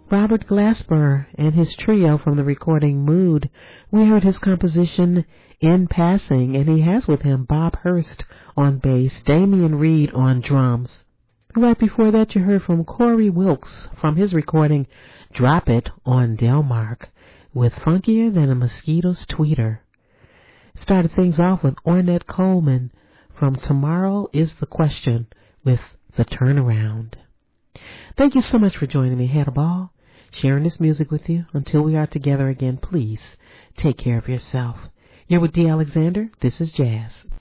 Robert Glasper and his trio from the recording Mood. We heard his composition In Passing, and he has with him Bob Hurst on bass, Damian Reed on drums. Right before that, you heard from Corey Wilkes from his recording Drop It on Delmark with Funkier Than a Mosquito's Tweeter. Started things off with Ornette Coleman from Tomorrow is the Question with The Turnaround. Thank you so much for joining me. Had a ball sharing this music with you. Until we are together again, please take care of yourself. You're with D. Alexander. This is Jazz.